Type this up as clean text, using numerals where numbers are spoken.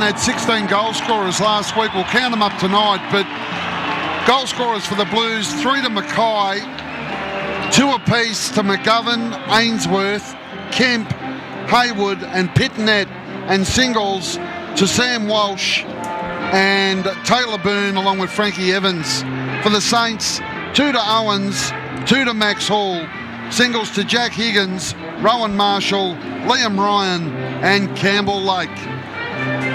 had 16 goal scorers last week. We'll count them up tonight, but goal scorers for the Blues, 3 to Mackay, 2 apiece to McGovern, Ainsworth, Kemp, Haywood and Pittonet, and singles to Sam Walsh and Taylor Boone along with Frankie Evans. For the Saints, 2 to Owens, 2 to Max Hall, singles to Jack Higgins, Rowan Marshall, Liam Ryan and Campbell Lake.